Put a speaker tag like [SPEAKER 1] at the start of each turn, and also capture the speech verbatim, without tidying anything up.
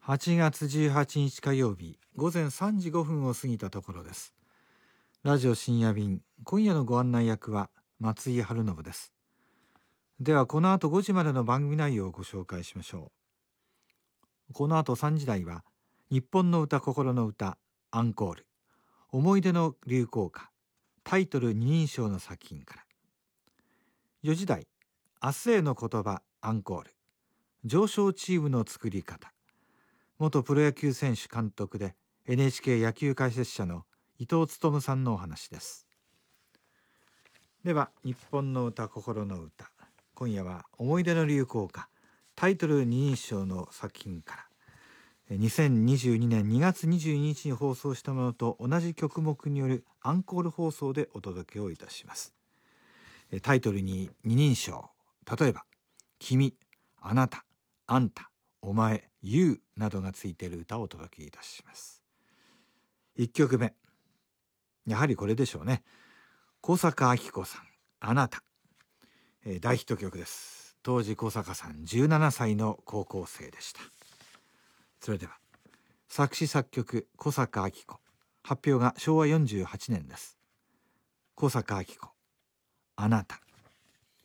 [SPEAKER 1] はちがつじゅうはちにち火曜日、午前さんじごふんを過ぎたところです。ラジオ深夜便、今夜のご案内役は松井春信です。ではこの後ごじまでの番組内容をご紹介しましょう。この後さんじ台は日本の歌心の歌アンコール、思い出の流行歌、タイトル二人称の作品から。よじ台、明日への言葉アンコール、上昇チームの作り方、元プロ野球選手監督で エヌエイチケー 野球解説者の伊藤勉さんのお話です。では日本の歌心の歌、今夜は思い出の流行歌タイトル二人称の作品からにせんにじゅうにねんにがつにじゅうににちに放送したものと同じ曲目によるアンコール放送でお届けをいたします。タイトルに二人称、例えば君、あなた、あんた、お前、You などがついている歌をお届けいたします。いっきょくめ、やはりこれでしょうね。小坂明子さん、あなた、えー、大ヒット曲です。当時小坂さんじゅうななさいの高校生でした。それでは作詞作曲小坂明子、発表がしょうわよんじゅうはちねんです。小坂明子、あなた。